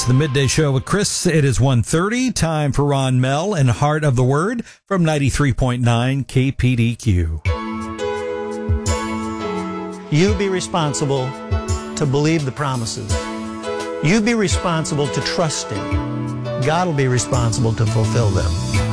the Midday Show with Chris. It is 1:30. Time for Ron Mell and Heart of the Word from 93.9 KPDQ. You be responsible to believe the promises. You be responsible to trust Him. God will be responsible to fulfill them.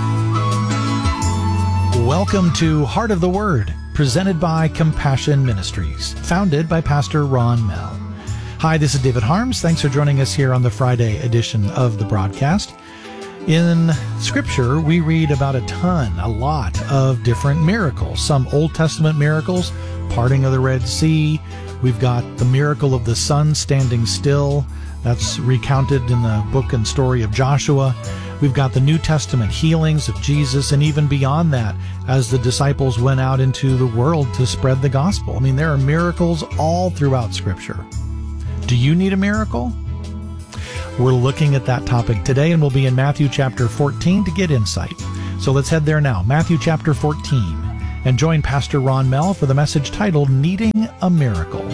Welcome to Heart of the Word, presented by Compassion Ministries, founded by Pastor Ron Mell. Hi, this is David Harms. Thanks for joining us here on the Friday edition of the broadcast. In Scripture, we read about a lot of different miracles. Some Old Testament miracles, parting of the Red Sea. We've got the miracle of the sun standing still. That's recounted in the book and story of Joshua. We've got the New Testament healings of Jesus, and even beyond that, as the disciples went out into the world to spread the gospel. I mean, there are miracles all throughout Scripture. Do you need a miracle? We're looking at that topic today, and we'll be in Matthew chapter 14 to get insight. So let's head there now, Matthew chapter 14, and join Pastor Ron Mell for the message titled, Needing a Miracle.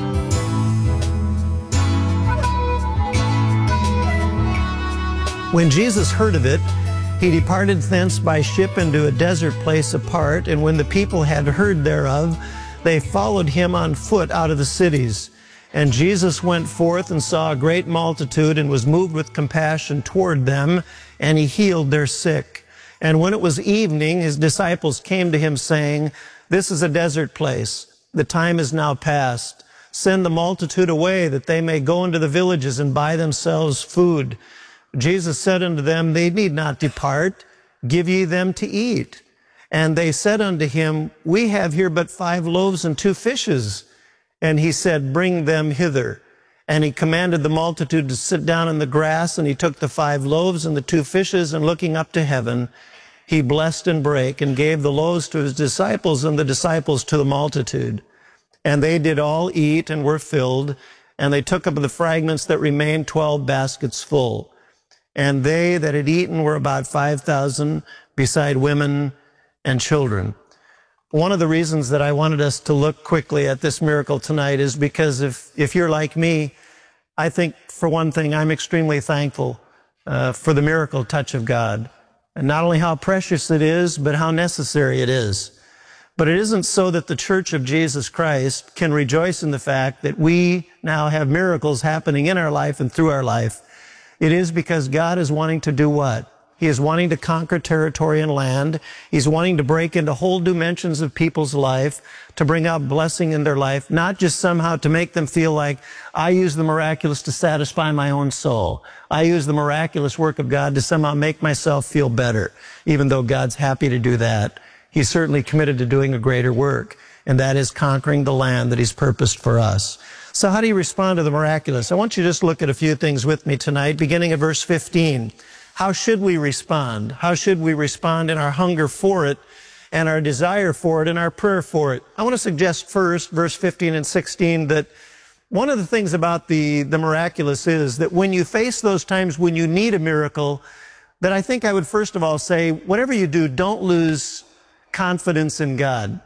When Jesus heard of it, he departed thence by ship into a desert place apart, and when the people had heard thereof, they followed him on foot out of the cities. And Jesus went forth and saw a great multitude, and was moved with compassion toward them, and he healed their sick. And when it was evening, his disciples came to him, saying, This is a desert place. The time is now past. Send the multitude away, that they may go into the villages and buy themselves food. Jesus said unto them, They need not depart. Give ye them to eat. And they said unto him, We have here but 5 loaves and 2 fishes. And he said, Bring them hither. And he commanded the multitude to sit down in the grass, and he took the 5 loaves and the 2 fishes, and looking up to heaven, he blessed and brake, and gave the loaves to his disciples, and the disciples to the multitude. And they did all eat, and were filled, and they took up of the fragments that remained 12 baskets full. And they that had eaten were about 5,000, beside women and children. One of the reasons that I wanted us to look quickly at this miracle tonight is because if you're like me, I think, for one thing, I'm extremely thankful for the miracle touch of God. And not only how precious it is, but how necessary it is. But it isn't so that the Church of Jesus Christ can rejoice in the fact that we now have miracles happening in our life and through our life. It is because God is wanting to do what? He is wanting to conquer territory and land. He's wanting to break into whole dimensions of people's life, to bring out blessing in their life, not just somehow to make them feel like, I use the miraculous to satisfy my own soul. I use the miraculous work of God to somehow make myself feel better, even though God's happy to do that. He's certainly committed to doing a greater work, and that is conquering the land that He's purposed for us. So how do you respond to the miraculous? I want you to just look at a few things with me tonight, beginning at verse 15. How should we respond? How should we respond in our hunger for it and our desire for it and our prayer for it? I want to suggest first, verse 15 and 16, that one of the things about the miraculous is that when you face those times when you need a miracle, that I think I would first of all say, whatever you do, don't lose confidence in God.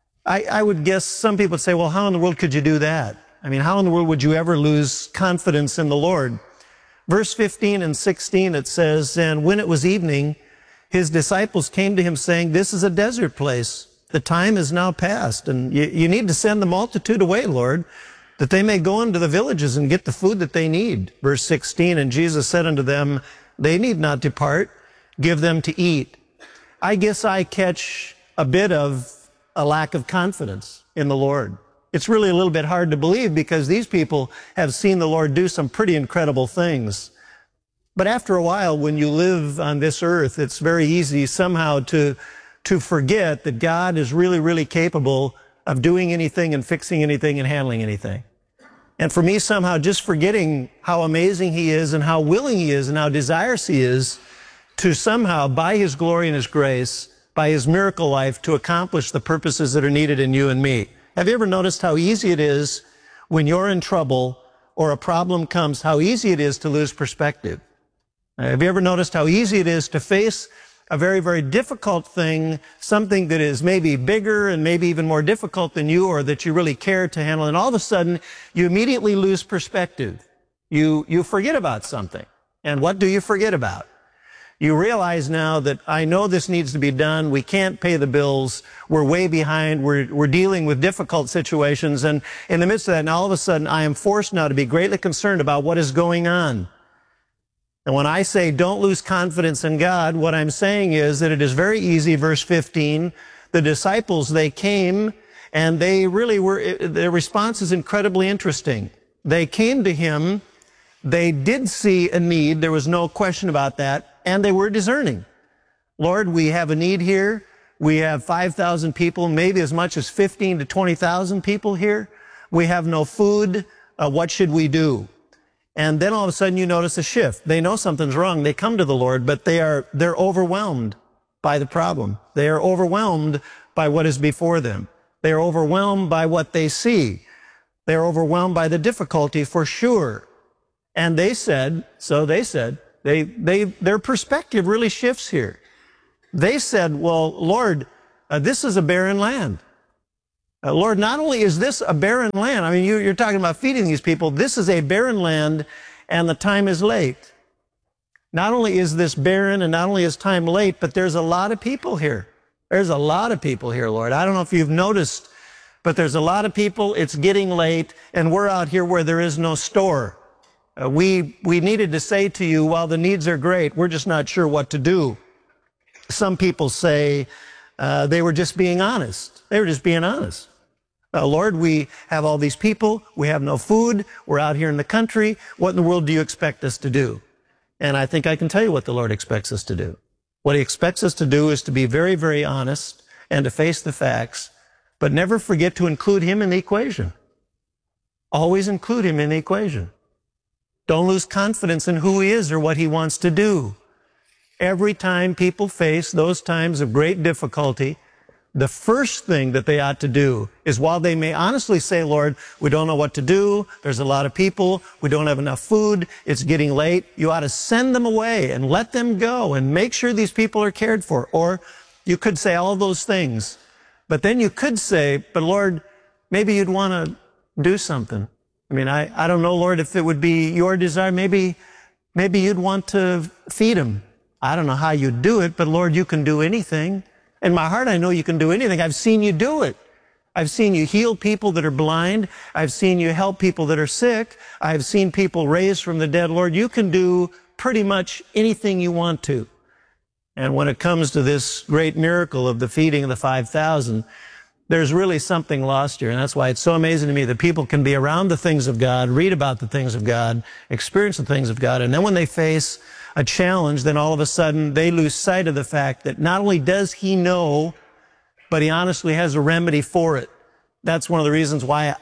I would guess some people would say, well, how in the world could you do that? I mean, how in the world would you ever lose confidence in the Lord? Verse 15 and 16, it says, And when it was evening, his disciples came to him, saying, This is a desert place. The time is now past, and you need to send the multitude away, Lord, that they may go into the villages and get the food that they need. Verse 16, And Jesus said unto them, They need not depart. Give them to eat. I guess I catch a bit of a lack of confidence in the Lord. It's really a little bit hard to believe because these people have seen the Lord do some pretty incredible things. But after a while, when you live on this earth, it's very easy somehow to forget that God is really, really capable of doing anything and fixing anything and handling anything. And for me, somehow just forgetting how amazing He is and how willing He is and how desirous He is to somehow, by His glory and His grace, by His miracle life, to accomplish the purposes that are needed in you and me. Have you ever noticed how easy it is when you're in trouble or a problem comes, how easy it is to lose perspective? Have you ever noticed how easy it is to face a very, very difficult thing, something that is maybe bigger and maybe even more difficult than you or that you really care to handle, and all of a sudden you immediately lose perspective. You forget about something. And what do you forget about? You realize now that I know this needs to be done. We can't pay the bills. We're way behind. We're dealing with difficult situations. And in the midst of that, and all of a sudden, I am forced now to be greatly concerned about what is going on. And when I say don't lose confidence in God, what I'm saying is that it is very easy, verse 15, the disciples, they came and they really were, their response is incredibly interesting. They came to him. They did see a need. There was no question about that. And they were discerning. Lord, we have a need here. We have 5,000 people, maybe as much as 15 to 20,000 people here. We have no food. What should we do? And then all of a sudden you notice a shift. They know something's wrong. They come to the Lord, but they're overwhelmed by the problem. They are overwhelmed by what is before them. They are overwhelmed by what they see. They are overwhelmed by the difficulty for sure. And their perspective really shifts here. They said, well, Lord, this is a barren land. Lord, not only is this a barren land, I mean, you're talking about feeding these people. This is a barren land, and the time is late. Not only is this barren, and not only is time late, but there's a lot of people here. There's a lot of people here, Lord. I don't know if you've noticed, but there's a lot of people. It's getting late, and we're out here where there is no store. We needed to say to you, while the needs are great, we're just not sure what to do. Some people say they were just being honest. They were just being honest. Lord, we have all these people. We have no food. We're out here in the country. What in the world do you expect us to do? And I think I can tell you what the Lord expects us to do. What he expects us to do is to be very, very honest and to face the facts, but never forget to include him in the equation. Always include him in the equation. Don't lose confidence in who he is or what he wants to do. Every time people face those times of great difficulty, the first thing that they ought to do is, while they may honestly say, Lord, we don't know what to do, there's a lot of people, we don't have enough food, it's getting late, you ought to send them away and let them go and make sure these people are cared for. Or you could say all those things, but then you could say, but Lord, maybe you'd want to do something. I mean, I don't know, Lord, if it would be your desire. Maybe you'd want to feed them. I don't know how you'd do it, but Lord, you can do anything. In my heart, I know you can do anything. I've seen you do it. I've seen you heal people that are blind. I've seen you help people that are sick. I've seen people raised from the dead. Lord, you can do pretty much anything you want to. And when it comes to this great miracle of the feeding of the 5,000, there's really something lost here. And that's why it's so amazing to me that people can be around the things of God, read about the things of God, experience the things of God, and then when they face a challenge, then all of a sudden they lose sight of the fact that not only does he know, but he honestly has a remedy for it. That's one of the reasons why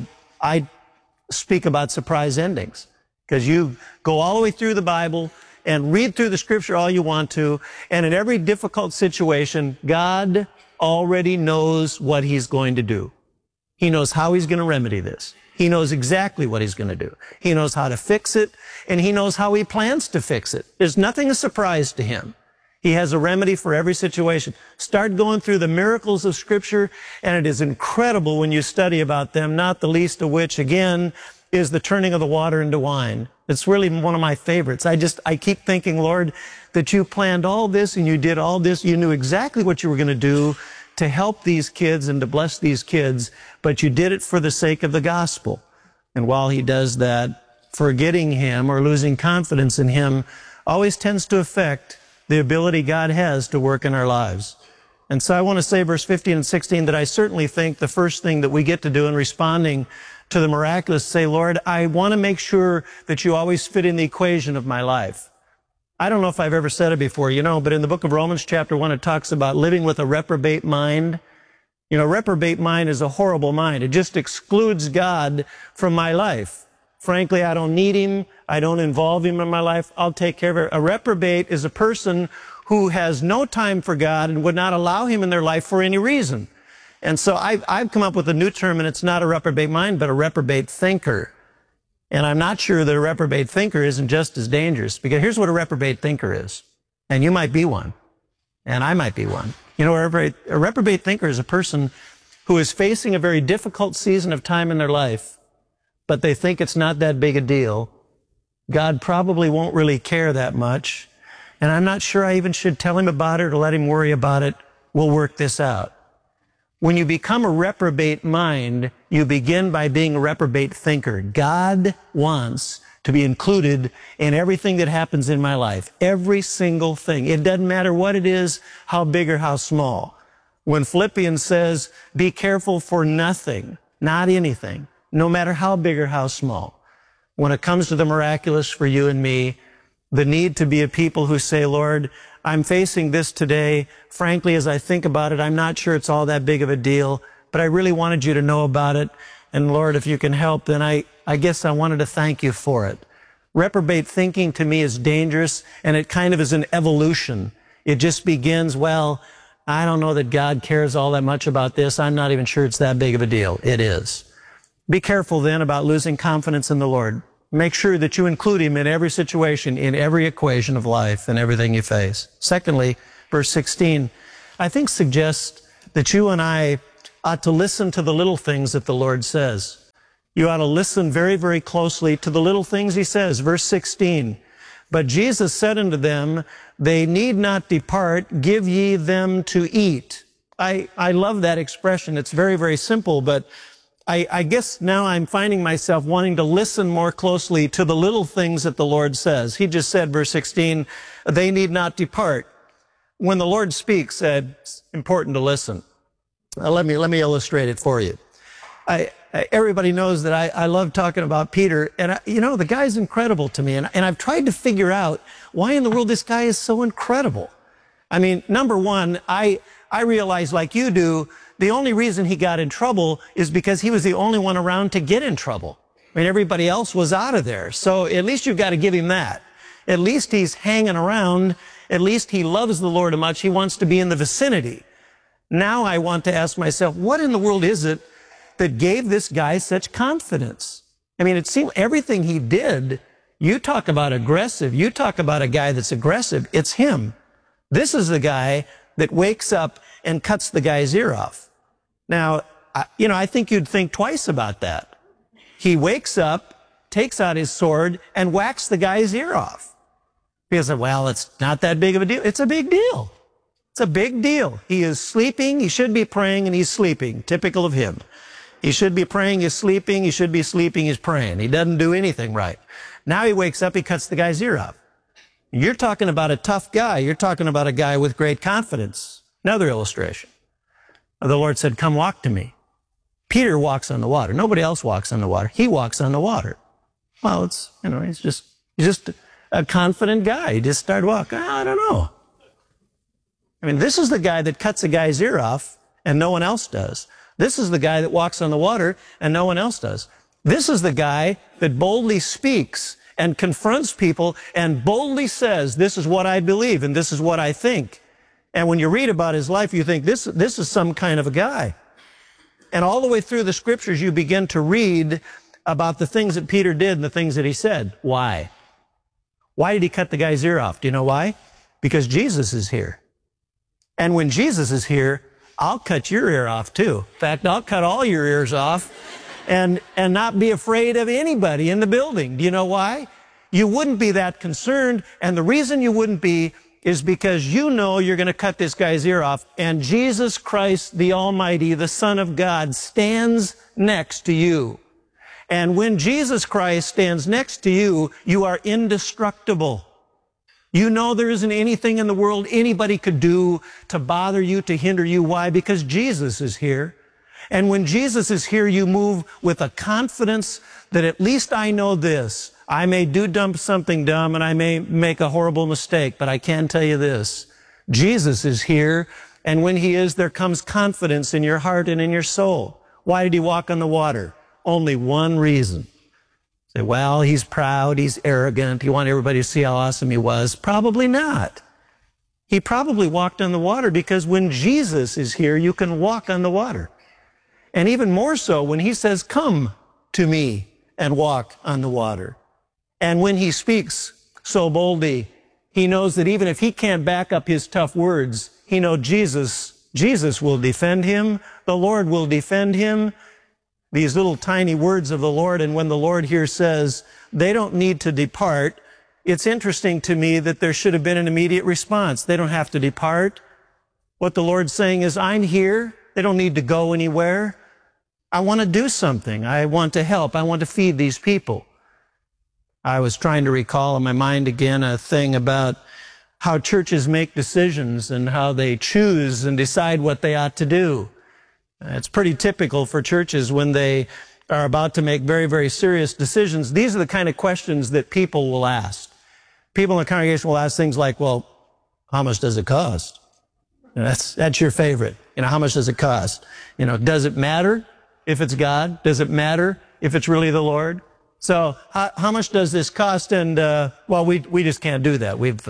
I speak about surprise endings. Because you go all the way through the Bible and read through the scripture all you want to, and in every difficult situation, God already knows what he's going to do. He knows how he's going to remedy this. He knows exactly what he's going to do. He knows how to fix it, and he knows how he plans to fix it. There's nothing a surprise to him. He has a remedy for every situation. Start going through the miracles of Scripture, and it is incredible when you study about them, not the least of which, again, is the turning of the water into wine. It's really one of my favorites. I keep thinking, Lord, that you planned all this and you did all this. You knew exactly what you were going to do to help these kids and to bless these kids, but you did it for the sake of the gospel. And while he does that, forgetting him or losing confidence in him always tends to affect the ability God has to work in our lives. And so I want to say, verse 15 and 16, that I certainly think the first thing that we get to do in responding to the miraculous, say, Lord, I want to make sure that you always fit in the equation of my life. I don't know if I've ever said it before, but in the book of Romans chapter 1, it talks about living with a reprobate mind. Reprobate mind is a horrible mind. It just excludes God from my life. Frankly, I don't need him. I don't involve him in my life. I'll take care of it. A reprobate is a person who has no time for God and would not allow him in their life for any reason. And so I've come up with a new term, and it's not a reprobate mind, but a reprobate thinker. And I'm not sure that a reprobate thinker isn't just as dangerous, because here's what a reprobate thinker is. And you might be one. And I might be one. A reprobate thinker is a person who is facing a very difficult season of time in their life, but they think it's not that big a deal. God probably won't really care that much. And I'm not sure I even should tell him about it or let him worry about it. We'll work this out. When you become a reprobate mind, you begin by being a reprobate thinker. God wants to be included in everything that happens in my life. Every single thing. It doesn't matter what it is, how big or how small. When Philippians says, be careful for nothing, not anything, no matter how big or how small. When it comes to the miraculous for you and me, the need to be a people who say, Lord, I'm facing this today. Frankly, as I think about it, I'm not sure it's all that big of a deal, but I really wanted you to know about it. And Lord, if you can help, then I guess I wanted to thank you for it. Reprobate thinking to me is dangerous, and it kind of is an evolution. It just begins, well, I don't know that God cares all that much about this. I'm not even sure it's that big of a deal. It is. Be careful then about losing confidence in the Lord. Make sure that you include him in every situation, in every equation of life, and everything you face. Secondly, verse 16, I think suggests that you and I ought to listen to the little things that the Lord says. You ought to listen very, very closely to the little things he says. Verse 16, but Jesus said unto them, they need not depart, give ye them to eat. I love that expression. It's very, very simple, but I guess now I'm finding myself wanting to listen more closely to the little things that the Lord says. He just said, verse 16, they need not depart. When the Lord speaks, it's important to listen. Let me illustrate it for you. Everybody knows that I love talking about Peter, and the guy's incredible to me, and I've tried to figure out why in the world this guy is so incredible. I mean, number one, I realize, like you do, the only reason he got in trouble is because he was the only one around to get in trouble. I mean, everybody else was out of there. So at least you've got to give him that. At least he's hanging around. At least he loves the Lord much. He wants to be in the vicinity. Now I want to ask myself, what in the world is it that gave this guy such confidence? I mean, it seemed everything he did, you talk about aggressive, you talk about a guy that's aggressive, it's him. This is the guy that wakes up and cuts the guy's ear off. Now, I think you'd think twice about that. He wakes up, takes out his sword, and whacks the guy's ear off. He said, well, it's not that big of a deal. It's a big deal. It's a big deal. He is sleeping. He should be praying, and he's sleeping. Typical of him. He should be praying, he's sleeping. He should be sleeping, he's praying. He doesn't do anything right. Now he wakes up, he cuts the guy's ear off. You're talking about a tough guy. You're talking about a guy with great confidence. Another illustration. The Lord said, come walk to me. Peter walks on the water. Nobody else walks on the water. He walks on the water. Well, he's just a confident guy. He just started walking. I don't know. I mean, this is the guy that cuts a guy's ear off and no one else does. This is the guy that walks on the water and no one else does. This is the guy that boldly speaks and confronts people and boldly says, this is what I believe and this is what I think. And when you read about his life, you think this is some kind of a guy. And all the way through the scriptures, you begin to read about the things that Peter did and the things that he said. Why? Why did he cut the guy's ear off? Do you know why? Because Jesus is here. And when Jesus is here, I'll cut your ear off too. In fact, I'll cut all your ears off and not be afraid of anybody in the building. Do you know why? You wouldn't be that concerned. And the reason you wouldn't be is because you know you're going to cut this guy's ear off. And Jesus Christ, the Almighty, the Son of God, stands next to you. And when Jesus Christ stands next to you, you are indestructible. You know there isn't anything in the world anybody could do to bother you, to hinder you. Why? Because Jesus is here. And when Jesus is here, you move with a confidence that at least I know this. I may do something dumb and I may make a horrible mistake, but I can tell you this. Jesus is here, and when he is, there comes confidence in your heart and in your soul. Why did he walk on the water? Only one reason. Say, well, he's proud, he's arrogant, he wanted everybody to see how awesome he was. Probably not. He probably walked on the water because when Jesus is here, you can walk on the water. And even more so when he says, come to me and walk on the water. And when he speaks so boldly, he knows that even if he can't back up his tough words, he knows Jesus will defend him. The Lord will defend him. these little tiny words of the Lord. And when the Lord here says they don't need to depart, it's interesting to me that there should have been an immediate response. They don't have to depart. What the Lord's saying is, I'm here. They don't need to go anywhere. I want to do something. I want to help. I want to feed these people. I was trying to recall in my mind again a thing about how churches make decisions and how they choose and decide what they ought to do. It's pretty typical for churches when they are about to make very, very serious decisions. These are the kind of questions that people will ask. People in the congregation will ask things like, well, how much does it cost? That's your favorite. How much does it cost? Does it matter if it's God? Does it matter if it's really the Lord? So how much does this cost? And, well, we just can't do that. We've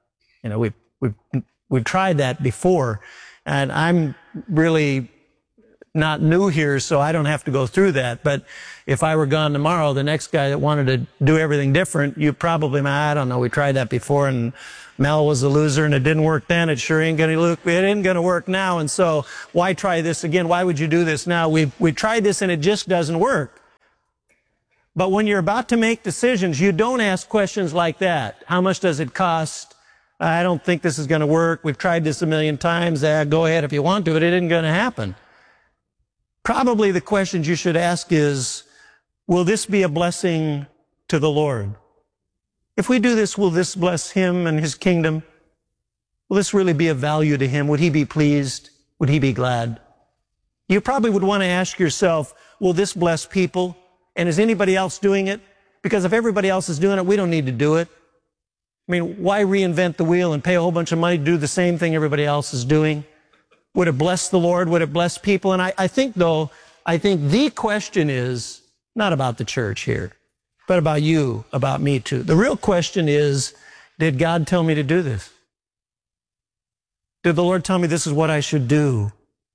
tried that before, and I'm really not new here, so I don't have to go through that. But if I were gone tomorrow, the next guy that wanted to do everything different, you probably, I don't know, we tried that before, and Mel was a loser, and it didn't work then. It sure ain't going to work now. And so why try this again? Why would you do this now? We tried this, and it just doesn't work. But when you're about to make decisions, you don't ask questions like that. How much does it cost? I don't think this is going to work. We've tried this a million times. Go ahead if you want to, but it isn't going to happen. Probably the questions you should ask is, will this be a blessing to the Lord? If we do this, will this bless Him and His kingdom? Will this really be of value to Him? Would He be pleased? Would He be glad? You probably would want to ask yourself, will this bless people? And is anybody else doing it? Because if everybody else is doing it, we don't need to do it. Why reinvent the wheel and pay a whole bunch of money to do the same thing everybody else is doing? Would it bless the Lord? Would it bless people? And I think the question is not about the church here, but about you, about me too. The real question is, did God tell me to do this? Did the Lord tell me this is what I should do?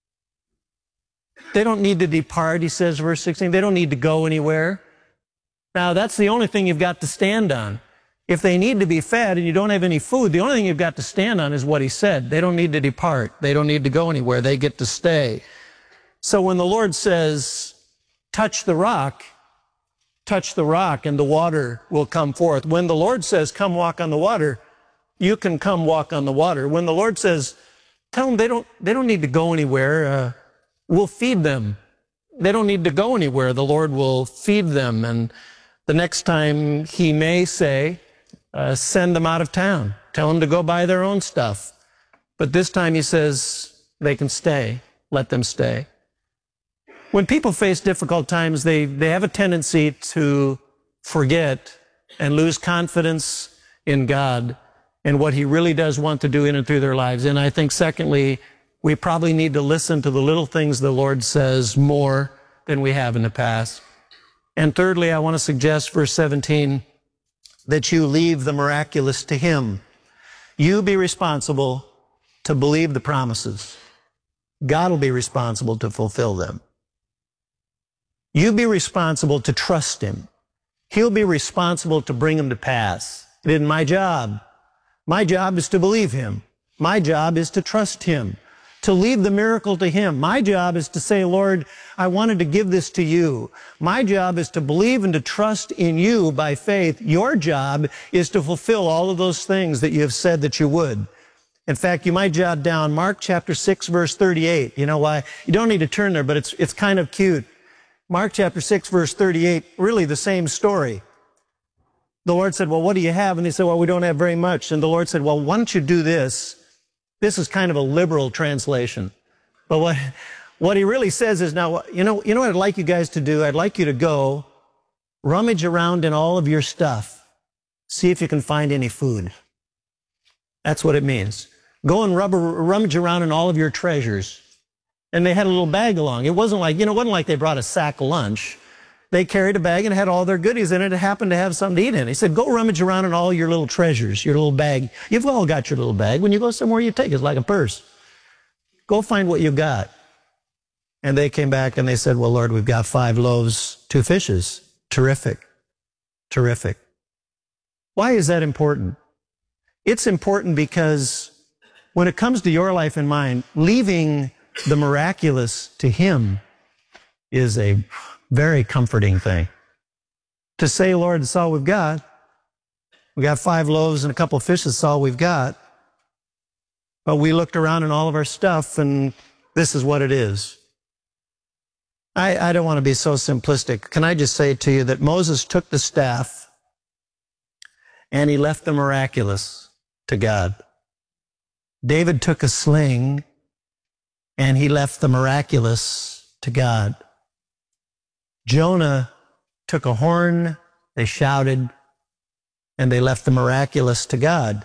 They don't need to depart, he says, verse 16. They don't need to go anywhere. Now, that's the only thing you've got to stand on. If they need to be fed and you don't have any food, the only thing you've got to stand on is what he said. They don't need to depart. They don't need to go anywhere. They get to stay. So when the Lord says, touch the rock, and the water will come forth. When the Lord says, come walk on the water, you can come walk on the water. When the Lord says, tell them they don't need to go anywhere, we'll feed them. They don't need to go anywhere. The Lord will feed them. And the next time he may say, send them out of town. Tell them to go buy their own stuff. But this time he says they can stay. Let them stay. When people face difficult times, they have a tendency to forget and lose confidence in God and what he really does want to do in and through their lives. And I think, secondly, we probably need to listen to the little things the Lord says more than we have in the past. And thirdly, I want to suggest, verse 17, that you leave the miraculous to him. You be responsible to believe the promises. God will be responsible to fulfill them. You be responsible to trust him. He'll be responsible to bring them to pass. It isn't my job. My job is to believe him. My job is to trust him, to leave the miracle to him. My job is to say, Lord, I wanted to give this to you. My job is to believe and to trust in you by faith. Your job is to fulfill all of those things that you have said that you would. In fact, you might jot down Mark chapter 6, verse 38. You know why? You don't need to turn there, but it's kind of cute. Mark chapter 6, verse 38, really the same story. The Lord said, well, what do you have? And they said, well, we don't have very much. And the Lord said, well, why don't you do this? This is kind of a liberal translation. But what he really says is, now, you know what I'd like you guys to do? I'd like you to go rummage around in all of your stuff. See if you can find any food. That's what it means. Go and rummage around in all of your treasures. And they had a little bag along. It wasn't like they brought a sack of lunch. They carried a bag and it had all their goodies in it. It happened to have something to eat in it. He said, go rummage around in all your little treasures, your little bag. You've all got your little bag. When you go somewhere, you take it. It's like a purse. Go find what you got. And they came back and they said, well, Lord, we've got 5 loaves, 2 fishes. Terrific. Terrific. Why is that important? It's important because when it comes to your life and mine, leaving the miraculous to him is a very comforting thing. To say, Lord, it's all we've got. We got 5 loaves and a couple of fish, that's all we've got. But we looked around in all of our stuff, and this is what it is. I don't want to be so simplistic. Can I just say to you that Moses took the staff and he left the miraculous to God. David took a sling and he left the miraculous to God. Jonah took a horn, they shouted, and they left the miraculous to God.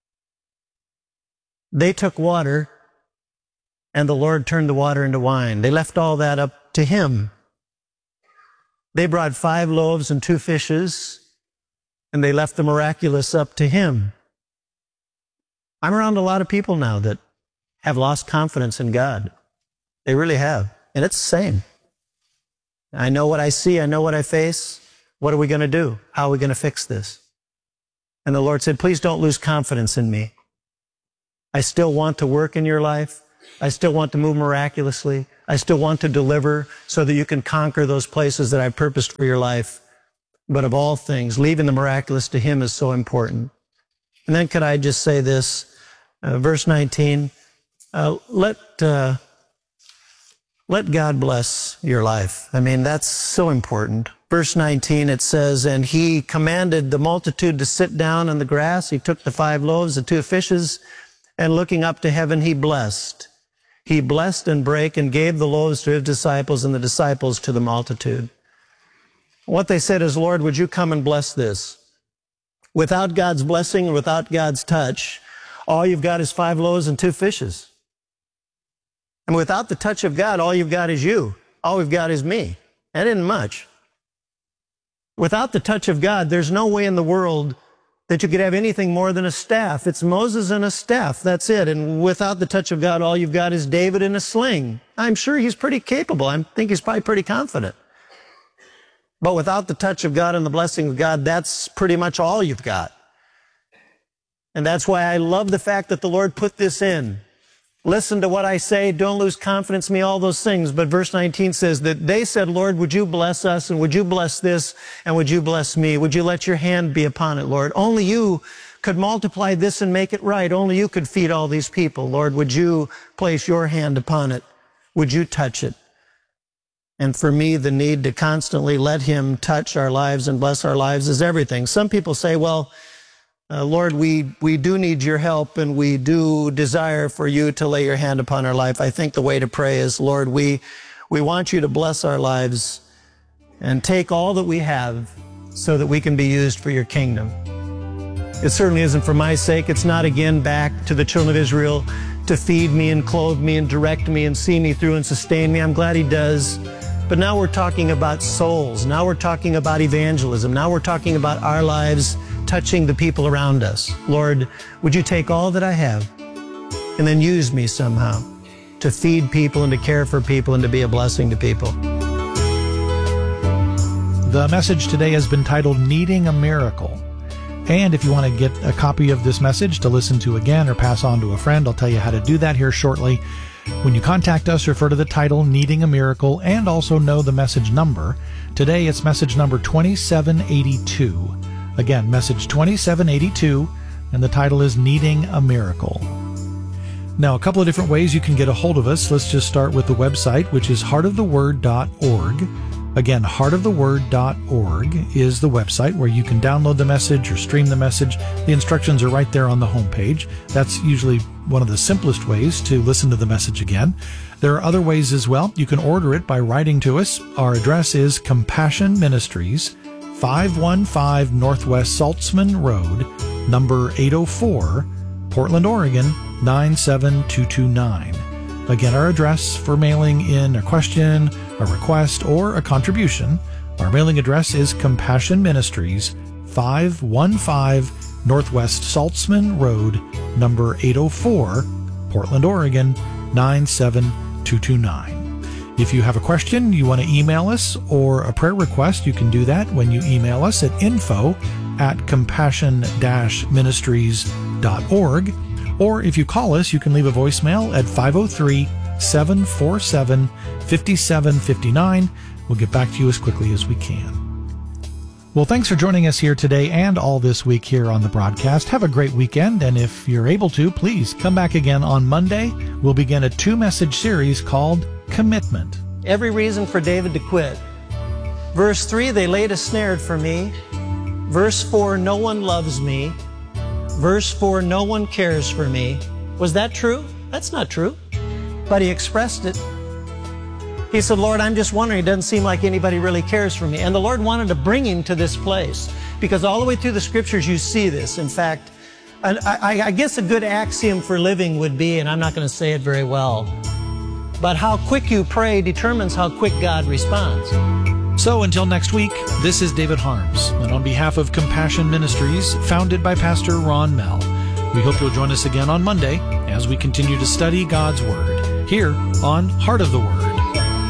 They took water, and the Lord turned the water into wine. They left all that up to Him. They brought 5 loaves and 2 fishes, and they left the miraculous up to Him. I'm around a lot of people now that have lost confidence in God. They really have. And it's the same. I know what I see. I know what I face. What are we going to do? How are we going to fix this? And the Lord said, please don't lose confidence in me. I still want to work in your life. I still want to move miraculously. I still want to deliver so that you can conquer those places that I purposed for your life. But of all things, leaving the miraculous to Him is so important. And then could I just say this, verse 19, let God bless your life. I mean, that's so important. Verse 19, it says, and He commanded the multitude to sit down on the grass. He took the 5 loaves, the 2 fishes, and looking up to heaven, He blessed. He blessed and brake and gave the loaves to His disciples and the disciples to the multitude. What they said is, Lord, would you come and bless this? Without God's blessing and without God's touch, all you've got is 5 loaves and 2 fishes. And without the touch of God, all you've got is you. All we've got is me. That isn't much. Without the touch of God, there's no way in the world that you could have anything more than a staff. It's Moses and a staff. That's it. And without the touch of God, all you've got is David and a sling. I'm sure he's pretty capable. I think he's probably pretty confident. But without the touch of God and the blessing of God, that's pretty much all you've got. And that's why I love the fact that the Lord put this in. Listen to what I say. Don't lose confidence in me, all those things. But verse 19 says that they said, Lord, would you bless us, and would you bless this, and would you bless me? Would you let your hand be upon it, Lord? Only you could multiply this and make it right. Only you could feed all these people. Lord, would you place your hand upon it? Would you touch it? And for me, the need to constantly let Him touch our lives and bless our lives is everything. Some people say, well, Lord, we do need your help, and we do desire for you to lay your hand upon our life. I think the way to pray is, Lord, we want you to bless our lives and take all that we have so that we can be used for your kingdom. It certainly isn't for my sake. It's not, again, back to the children of Israel to feed me and clothe me and direct me and see me through and sustain me. I'm glad He does. But now we're talking about souls. Now we're talking about evangelism. Now we're talking about our lives touching the people around us. Lord, would you take all that I have and then use me somehow to feed people and to care for people and to be a blessing to people. The message today has been titled Needing a Miracle. And if you want to get a copy of this message to listen to again or pass on to a friend, I'll tell you how to do that here shortly. When you contact us, refer to the title Needing a Miracle and also know the message number. Today it's message number 2782. Again, message 2782, and the title is Needing a Miracle. Now, a couple of different ways you can get a hold of us. Let's just start with the website, which is heartoftheword.org. Again, heartoftheword.org is the website where you can download the message or stream the message. The instructions are right there on the homepage. That's usually one of the simplest ways to listen to the message again. There are other ways as well. You can order it by writing to us. Our address is Compassion Ministries, 515 Northwest Saltzman Road, number 804, Portland, Oregon, 97229. Again, our address for mailing in a question, a request, or a contribution. Our mailing address is Compassion Ministries, 515 Northwest Saltzman Road, number 804, Portland, Oregon, 97229. If you have a question, you want to email us, or a prayer request, you can do that when you email us at info@compassion-ministries.org. Or if you call us, you can leave a voicemail at 888-747-5759. We'll get back to you as quickly as we can. Well, thanks for joining us here today and all this week here on the broadcast. Have a great weekend, and if you're able to, please come back again on Monday. We'll begin a 2-message series called Commitment. Every reason for David to quit. Verse 3, they laid a snare for me. Verse 4, no one loves me. Verse 4, no one cares for me. Was that true? That's not true. But he expressed it. He said, Lord, I'm just wondering, it doesn't seem like anybody really cares for me. And the Lord wanted to bring him to this place, because all the way through the scriptures you see this. In fact, I guess a good axiom for living would be, and I'm not going to say it very well, but how quick you pray determines how quick God responds. So until next week, this is David Harms, and on behalf of Compassion Ministries, founded by Pastor Ron Mell, we hope you'll join us again on Monday as we continue to study God's Word here on Heart of the Word.